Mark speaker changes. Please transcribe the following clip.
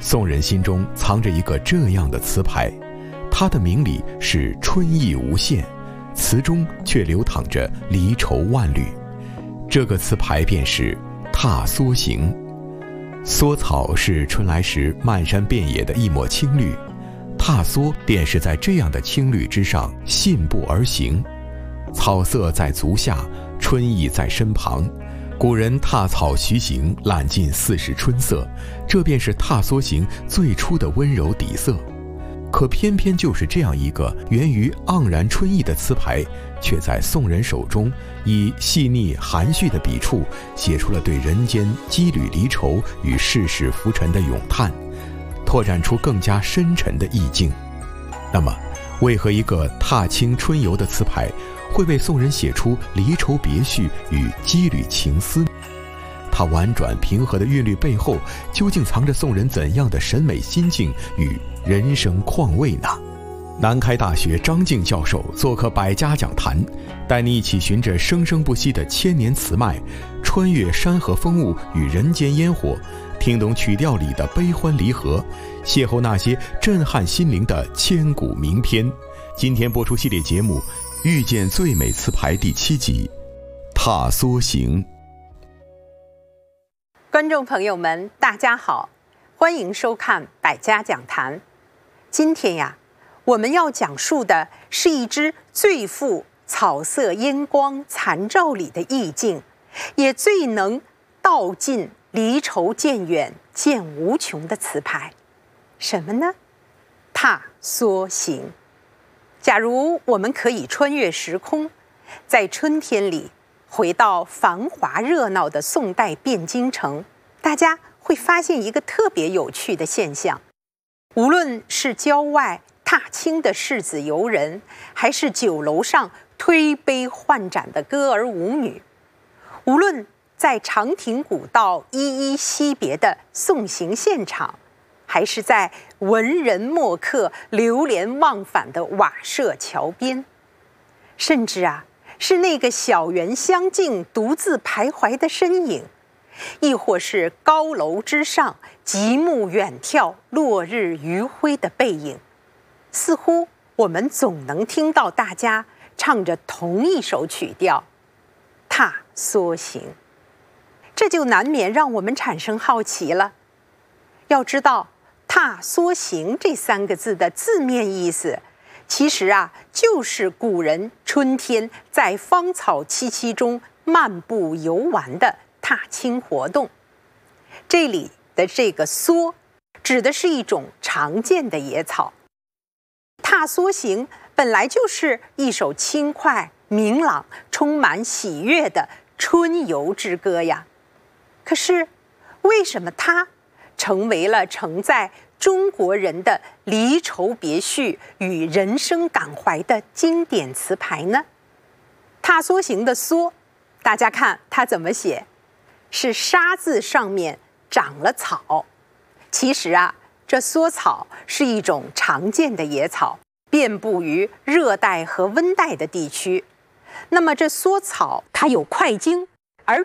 Speaker 1: 宋人心中藏着一个这样的词牌，它的名里是春意无限，词中却流淌着离愁万缕。这个词牌便是踏梭行。梭草是春来时漫山遍野的一抹青绿，踏梭便是在这样的青绿之上信步而行。草色在足下，春意在身旁。古人踏草徐行，揽尽四时春色，这便是踏梭行最初的温柔底色。可偏偏就是这样一个源于盎然春意的词牌，却在宋人手中以细腻含蓄的笔触，写出了对人间羁旅离愁与世事浮沉的咏叹，拓展出更加深沉的意境。那么，为何一个踏青春游的词牌会为宋人写出离愁别绪与羁旅情思？它婉转平和的韵律背后，究竟藏着宋人怎样的审美心境与人生况味呢？南开大学张静教授做客百家讲坛，带你一起循着生生不息的千年词脉，穿越山河风物与人间烟火，听懂曲调里的悲欢离合，邂逅那些震撼心灵的千古名篇。今天播出系列节目《遇见最美词牌》第7集《踏梭行》。
Speaker 2: 观众朋友们，大家好，欢迎收看百家讲坛。今天呀，我们要讲述的是一支最富草色烟光残照里的意境，也最能道尽离愁渐远渐无穷的词牌。什么呢？踏梭行。假如我们可以穿越时空，在春天里回到繁华热闹的宋代汴京城，大家会发现一个特别有趣的现象。无论是郊外踏青的士子游人，还是酒楼上推杯换盏的歌儿舞女，无论在长亭古道依依惜别的送行现场，还是在文人墨客流连忘返的瓦舍桥边，甚至是那个小园香径独自徘徊的身影，亦或是高楼之上极目远眺落日余晖的背影，似乎我们总能听到大家唱着同一首曲调《踏梭行》。这就难免让我们产生好奇了。要知道，踏梭行这3个字的字面意思，其实就是古人春天在芳草萋萋中漫步游玩的踏青活动。这里的这个梭，指的是一种常见的野草。踏梭行本来就是一首轻快、明朗、充满喜悦的春游之歌呀。可是，为什么它成为了承载中国人的离愁别绪与人生感怀的经典词牌呢？踏梭行的梭，大家看它怎么写，是沙字上面长了草。其实这梭草是一种常见的野草，遍布于热带和温带的地区。那么这梭草它有块茎，